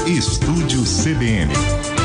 Estúdio CBN.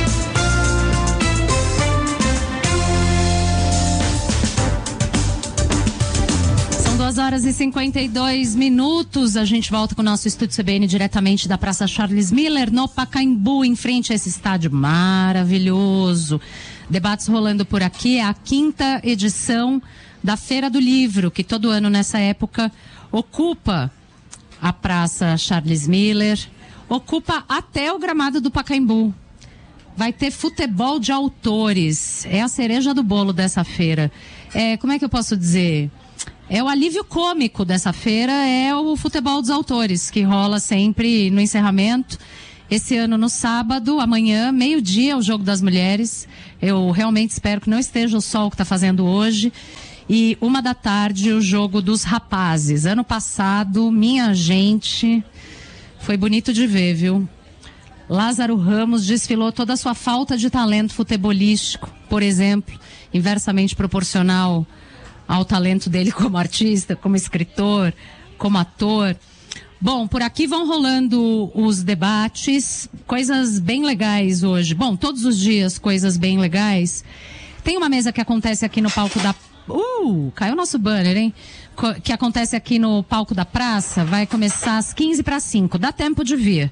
São 2h52. A gente volta com o nosso Estúdio CBN diretamente da Praça Charles Miller, no Pacaembu, em frente a esse estádio maravilhoso. Debates rolando por aqui. É a 5ª edição da Feira do Livro, que todo ano nessa época ocupa a Praça Charles Miller, ocupa até o gramado do Pacaembu. Vai ter futebol de autores. É a cereja do bolo dessa feira. Como é que eu posso dizer? É o alívio cômico dessa feira, é o futebol dos autores, que rola sempre no encerramento. Esse ano no sábado, amanhã, meio-dia, o Jogo das Mulheres. Eu realmente espero que não esteja o sol que está fazendo hoje. E 13h, o Jogo dos Rapazes. Ano passado, minha gente, foi bonito de ver, viu? Lázaro Ramos desfilou toda a sua falta de talento futebolístico, por exemplo, inversamente proporcional ao talento dele como artista, como escritor, como ator. Bom, por aqui vão rolando os debates, coisas bem legais hoje. Bom, todos os dias coisas bem legais. Tem uma mesa que acontece aqui no palco da... caiu o nosso banner, hein? Que acontece aqui no palco da praça, vai começar às 4:45, dá tempo de vir.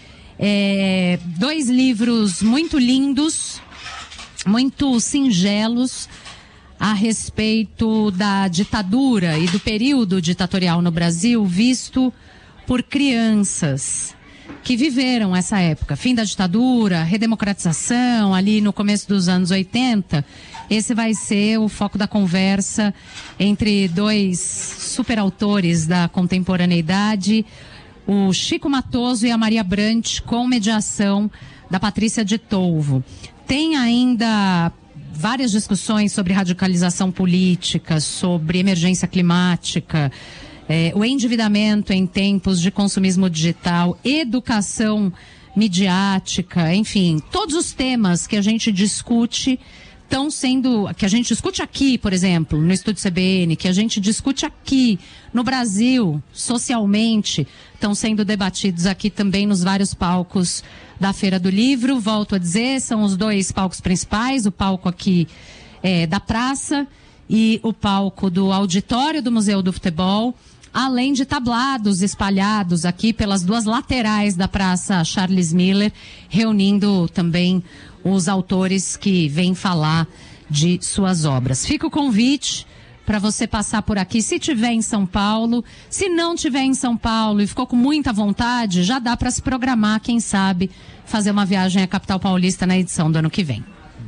2 livros muito lindos, muito singelos, a respeito da ditadura e do período ditatorial no Brasil, visto por crianças que viveram essa época. Fim da ditadura, redemocratização, ali no começo dos anos 80. Esse vai ser o foco da conversa entre 2 superautores da contemporaneidade, o Chico Matoso e a Maria Brant, com mediação da Patrícia de Tolvo. Tem ainda várias discussões sobre radicalização política, sobre emergência climática, o endividamento em tempos de consumismo digital, educação midiática, enfim, todos os temas que a gente discute que a gente discute aqui, por exemplo, no Estúdio CBN, que a gente discute aqui no Brasil, socialmente, estão sendo debatidos aqui também nos vários palcos da Feira do Livro. Volto a dizer, são os 2 palcos principais, o palco aqui da praça e o palco do auditório do Museu do Futebol, além de tablados espalhados aqui pelas 2 laterais da Praça Charles Miller, reunindo também os autores que vêm falar de suas obras. Fica o convite para você passar por aqui, se tiver em São Paulo. Se não tiver em São Paulo e ficou com muita vontade, já dá para se programar, quem sabe, fazer uma viagem à capital paulista na edição do ano que vem.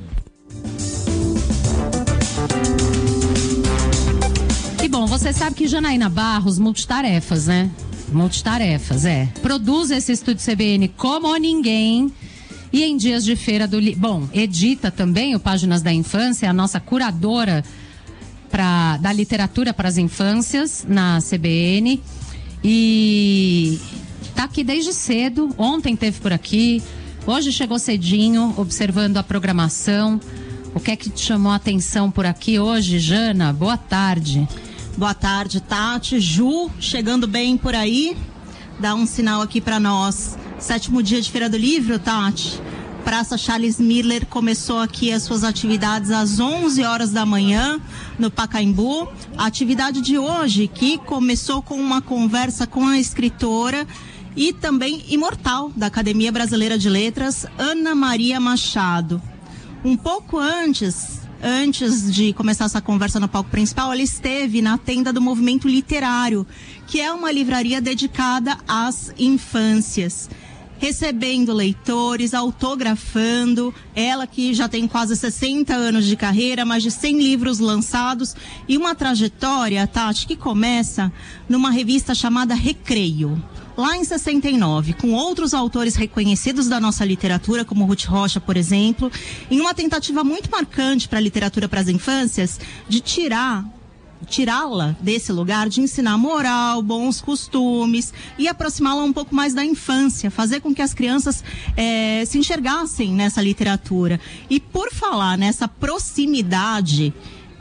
E bom, você sabe que Janaína Barros, multitarefas, né? Multitarefas, produz esse Estúdio CBN como ninguém. E em dias de Feira do Livro... Bom, edita também o Páginas da Infância, a nossa curadora da literatura para as infâncias na CBN. E tá aqui desde cedo. Ontem teve por aqui. Hoje chegou cedinho, observando a programação. O que é que te chamou a atenção por aqui hoje, Jana? Boa tarde. Boa tarde, Tati. Ju, chegando bem por aí. Dá um sinal aqui para nós. 7º dia de Feira do Livro, Tati. Praça Charles Miller começou aqui as suas atividades às 11 horas da manhã no Pacaembu. A atividade de hoje que começou com uma conversa com a escritora e também imortal da Academia Brasileira de Letras, Ana Maria Machado. Um pouco antes de começar essa conversa no palco principal, ela esteve na tenda do Movimento Literário, que é uma livraria dedicada às infâncias, recebendo leitores, autografando. Ela que já tem quase 60 anos de carreira, mais de 100 livros lançados e uma trajetória, Tati, que começa numa revista chamada Recreio, lá em 69, com outros autores reconhecidos da nossa literatura, como Ruth Rocha, por exemplo, em uma tentativa muito marcante para a literatura para as infâncias, de tirá-la desse lugar, de ensinar moral, bons costumes e aproximá-la um pouco mais da infância, fazer com que as crianças se enxergassem nessa literatura. E por falar nessa proximidade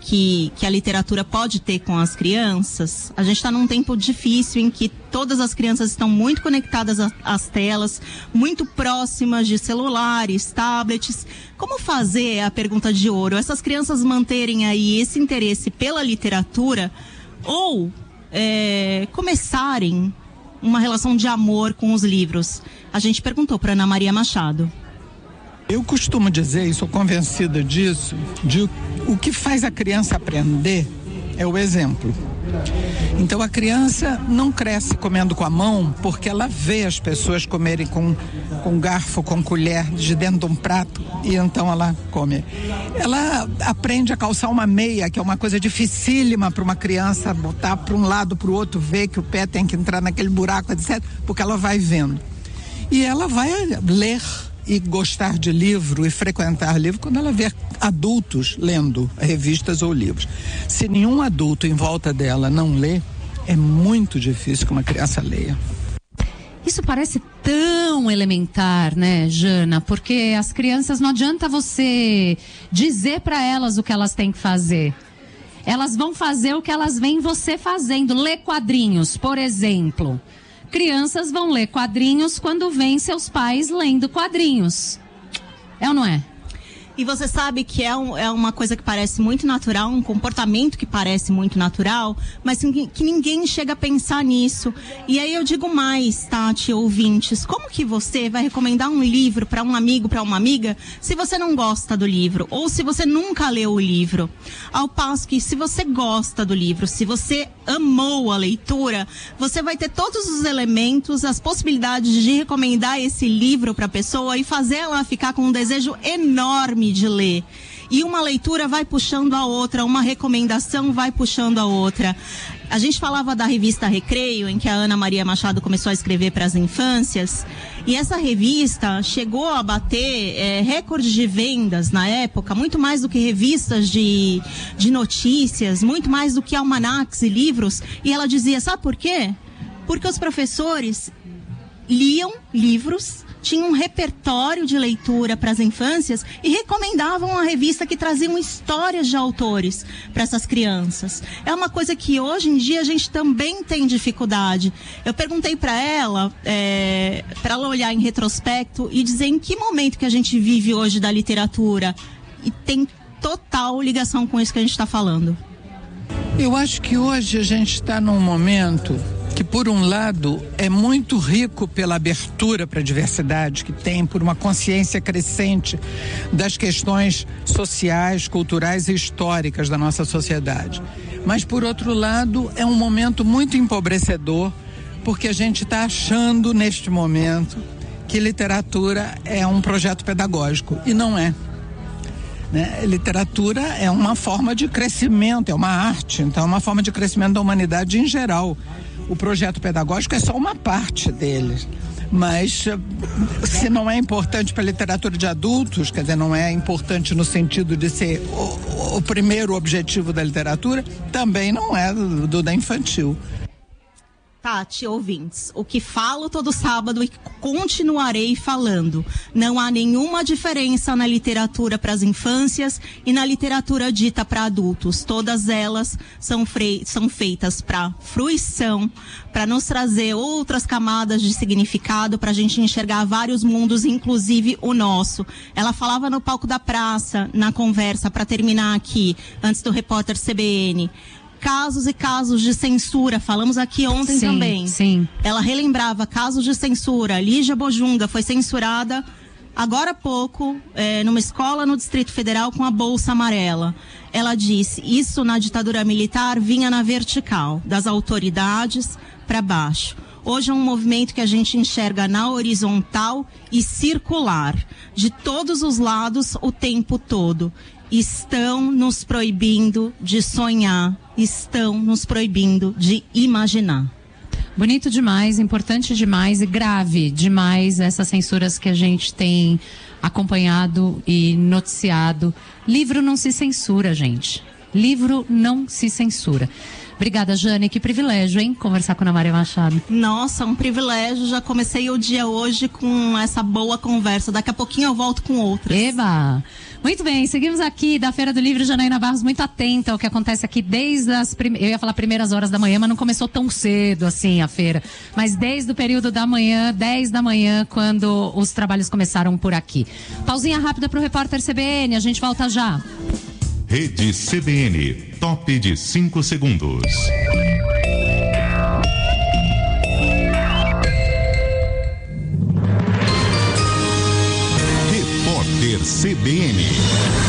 que a literatura pode ter com as crianças. A gente está num tempo difícil em que todas as crianças estão muito conectadas às telas, muito próximas de celulares, tablets. Como fazer, a pergunta de ouro, essas crianças manterem aí esse interesse pela literatura ou começarem uma relação de amor com os livros? A gente perguntou para Ana Maria Machado. Eu costumo dizer, e sou convencida disso, de o que faz a criança aprender é o exemplo. Então a criança não cresce comendo com a mão porque ela vê as pessoas comerem com garfo, com colher, de dentro de um prato, e então ela come. Ela aprende a calçar uma meia, que é uma coisa dificílima para uma criança botar para um lado, para o outro, ver que o pé tem que entrar naquele buraco, etc., porque ela vai vendo. E ela vai ler e gostar de livro e frequentar livro quando ela vê adultos lendo revistas ou livros. Se nenhum adulto em volta dela não lê, é muito difícil que uma criança leia. Isso parece tão elementar, né, Jana? Porque as crianças, não adianta você dizer para elas o que elas têm que fazer. Elas vão fazer o que elas veem você fazendo. Ler quadrinhos, por exemplo. Crianças vão ler quadrinhos quando veem seus pais lendo quadrinhos. É ou não é? E você sabe que é uma coisa que parece muito natural, um comportamento que parece muito natural, mas que ninguém chega a pensar nisso. E aí eu digo mais, Tati, ouvintes, como que você vai recomendar um livro para um amigo, para uma amiga, se você não gosta do livro, ou se você nunca leu o livro? Ao passo que, se você gosta do livro, se você amou a leitura, você vai ter todos os elementos, as possibilidades de recomendar esse livro para a pessoa e fazer ela ficar com um desejo enorme de ler. E uma leitura vai puxando a outra, uma recomendação vai puxando a outra. A gente falava da revista Recreio, em que a Ana Maria Machado começou a escrever para as infâncias, e essa revista chegou a bater recordes de vendas na época, muito mais do que revistas de notícias, muito mais do que almanacs e livros. E ela dizia, sabe por quê? Porque os professores liam livros, tinham um repertório de leitura para as infâncias e recomendavam a revista que traziam histórias de autores para essas crianças. É uma coisa que hoje em dia a gente também tem dificuldade. Eu perguntei para ela olhar em retrospecto e dizer em que momento que a gente vive hoje da literatura, e tem total ligação com isso que a gente está falando. Eu acho que hoje a gente está num momento que, por um lado, é muito rico pela abertura para a diversidade que tem, por uma consciência crescente das questões sociais, culturais e históricas da nossa sociedade. Mas, por outro lado, é um momento muito empobrecedor, porque a gente está achando, neste momento, que literatura é um projeto pedagógico, e não é. Literatura é uma forma de crescimento, é uma arte, então é uma forma de crescimento da humanidade em geral. O projeto pedagógico é só uma parte dele, mas se não é importante para a literatura de adultos, quer dizer, não é importante no sentido de ser o primeiro objetivo da literatura, também não é do da infantil. Tati, ouvintes, o que falo todo sábado e continuarei falando. Não há nenhuma diferença na literatura para as infâncias e na literatura dita para adultos. Todas elas são feitas para fruição, para nos trazer outras camadas de significado, para a gente enxergar vários mundos, inclusive o nosso. Ela falava no palco da praça, na conversa, para terminar aqui, antes do repórter CBN. Casos e casos de censura, falamos aqui ontem também. Sim. Ela relembrava casos de censura. Lígia Bojunga foi censurada agora há pouco numa escola no Distrito Federal com a Bolsa Amarela. Ela disse, isso na ditadura militar vinha na vertical, das autoridades para baixo. Hoje é um movimento que a gente enxerga na horizontal e circular, de todos os lados o tempo todo. Estão nos proibindo de sonhar, estão nos proibindo de imaginar. Bonito demais, importante demais e grave demais essas censuras que a gente tem acompanhado e noticiado. Livro não se censura, gente. Livro não se censura. Obrigada, Jane. Que privilégio, hein? Conversar com a Ana Maria Machado. Nossa, um privilégio. Já comecei o dia hoje com essa boa conversa. Daqui a pouquinho eu volto com outras. Eba! Muito bem, seguimos aqui da Feira do Livro. Janaína Barros, muito atenta ao que acontece aqui desde eu ia falar primeiras horas da manhã, mas não começou tão cedo assim a feira. Mas desde o período da manhã, 10 da manhã, quando os trabalhos começaram por aqui. Pausinha rápida pro repórter CBN, a gente volta já. Rede CBN, top de 5 segundos. Repórter CBN.